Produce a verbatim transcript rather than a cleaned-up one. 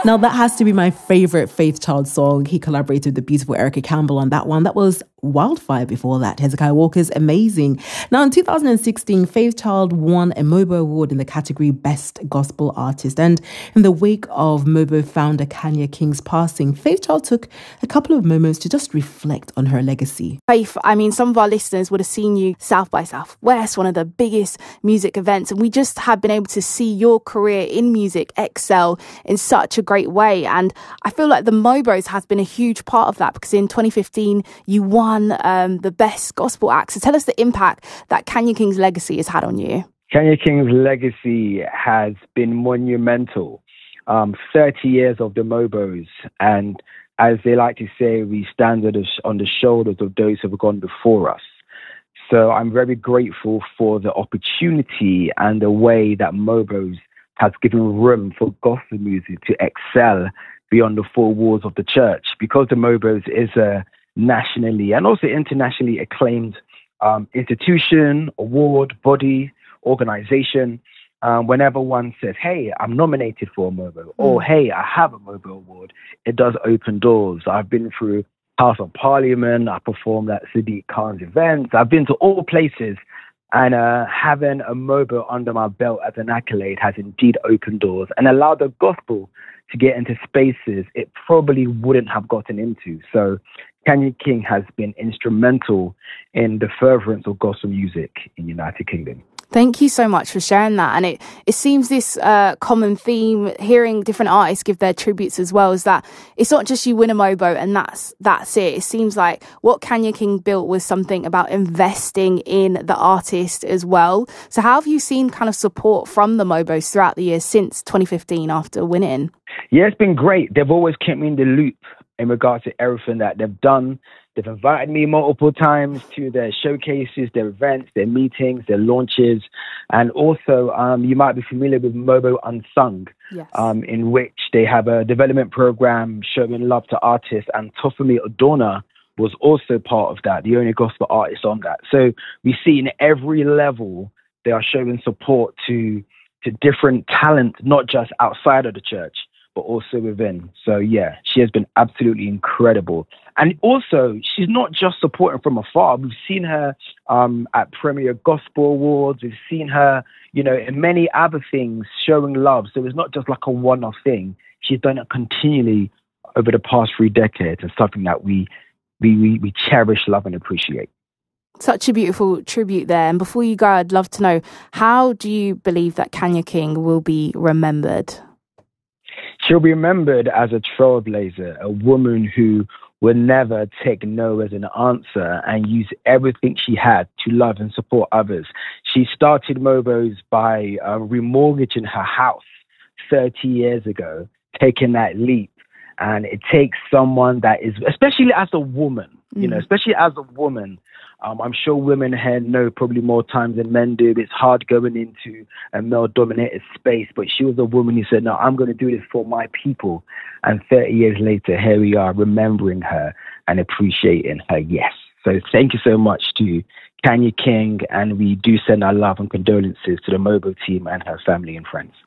Now, that has to be my favorite Faith Child song. He collaborated with the beautiful Erica Campbell on that one. That was Wildfire before that. Hezekiah Walker's Amazing. Now, in two thousand sixteen, Faith Child won a MOBO Award in the category Best Gospel Artist. And in the wake of MOBO founder Kanya King's passing, Faith Child took a couple of moments to just reflect on her legacy. Faith, I mean, some of our listeners would have seen you South by Southwest, one of the biggest music events. And we just have been able to see your career in music excel in such a great way. And I feel like the MOBOs has been a huge part of that, because in twenty fifteen, you won um, the Best Gospel Act. So tell us the impact that Kanya King's legacy has had on you. Kanya King's legacy has been monumental. Um, thirty years of the MOBOs, and as they like to say, we stand on the shoulders of those who have gone before us. So I'm very grateful for the opportunity and the way that MOBOs has given room for gospel music to excel beyond the four walls of the church, because the MOBOs is a nationally and also internationally acclaimed um, institution, award, body, organization. Um, whenever one says, hey, I'm nominated for a MOBO, or hey, I have a MOBO award, it does open doors. I've been through House of Parliament, I performed at Sadiq Khan's events, I've been to all places, and uh, having a MOBO under my belt as an accolade has indeed opened doors and allowed the gospel to get into spaces it probably wouldn't have gotten into. So Kanya King has been instrumental in the furtherance of gospel music in the United Kingdom. Thank you so much for sharing that. And it, it seems this uh, common theme, hearing different artists give their tributes as well, is that it's not just you win a MOBO and that's that's it. It seems like what Kanya King built was something about investing in the artist as well. So how have you seen kind of support from the MOBOs throughout the years since twenty fifteen after winning? Yeah, it's been great. They've always kept me in the loop in regards to everything that they've done. They've invited me multiple times to their showcases, their events, their meetings, their launches. And also, um, you might be familiar with MOBO Unsung, yes. um, in which they have a development program showing love to artists. And Tofumi Adona was also part of that, the only gospel artist on that. So we see in every level, they are showing support to, to different talent, not just outside of the church, but also within. So yeah, she has been absolutely incredible. And also, she's not just supporting from afar. We've seen her um, at Premier Gospel Awards. We've seen her, you know, in many other things, showing love. So it's not just like a one-off thing. She's done it continually over the past three decades, and something that we, we, we, we cherish, love, and appreciate. Such a beautiful tribute there. And before you go, I'd love to know, how do you believe that Kanya King will be remembered? She'll be remembered as a trailblazer, a woman who would never take no as an answer and use everything she had to love and support others. She started MOBOs by uh, remortgaging her house thirty years ago, taking that leap. And it takes someone that is, especially as a woman, mm. you know, especially as a woman, Um, I'm sure women here know probably more times than men do. It's hard going into a male-dominated space, but she was a woman who said, no, I'm going to do this for my people. And thirty years later, here we are remembering her and appreciating her, yes. So thank you so much to Kanya King, and we do send our love and condolences to the MOBO team and her family and friends.